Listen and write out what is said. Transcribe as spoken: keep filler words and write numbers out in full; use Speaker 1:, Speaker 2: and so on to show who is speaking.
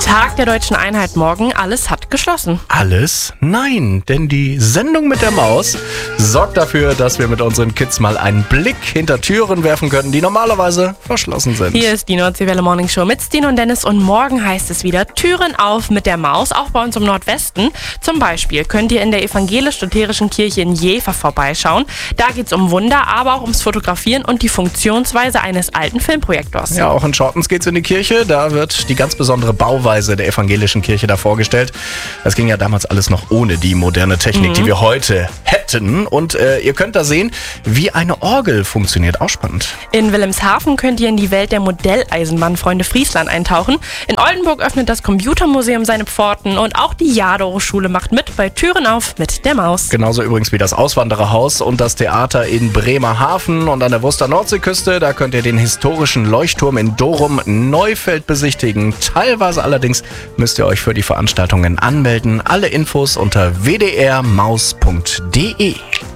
Speaker 1: Tag der deutschen Einheit morgen. Alles hat geschlossen.
Speaker 2: Alles? Nein, denn die Sendung mit der Maus sorgt dafür, dass wir mit unseren Kids mal einen Blick hinter Türen werfen können, die normalerweise verschlossen sind.
Speaker 1: Hier ist die Nordseewelle Morning Show mit Stine und Dennis und morgen heißt es wieder Türen auf mit der Maus, auch bei uns im Nordwesten. Zum Beispiel könnt ihr in der evangelisch-lutherischen Kirche in Jever vorbeischauen. Da geht es um Wunder, aber auch ums Fotografieren und die Funktionsweise eines alten Filmprojektors.
Speaker 2: Ja, auch in Schottens geht's in die Kirche. Da wird die ganz besondere Bauweise der evangelischen Kirche da vorgestellt. Das ging ja damals alles noch ohne die moderne Technik, mhm. die wir heute hätten. Und äh, ihr könnt da sehen, wie eine Orgel funktioniert. Auch spannend.
Speaker 1: In Wilhelmshaven könnt ihr in die Welt der Modelleisenbahnfreunde Friesland eintauchen. In Oldenburg öffnet das Computermuseum seine Pforten und auch die Jadoro-Schule macht mit bei Türen auf mit der Maus.
Speaker 2: Genauso übrigens wie das Auswandererhaus und das Theater in Bremerhaven und an der Worcester Nordseeküste. Da könnt ihr den historischen Leuchtturm in Dorum-Neufeld besichtigen. Teilweise allerdings müsst ihr euch für die Veranstaltungen anmelden. Alle Infos unter w d r maus punkt d e.